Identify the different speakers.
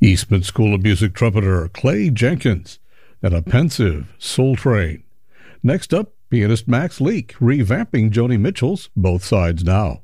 Speaker 1: Eastman School of Music trumpeter Clay Jenkins and a pensive Soul Train. Next up, pianist Max Leake revamping Joni Mitchell's Both Sides Now.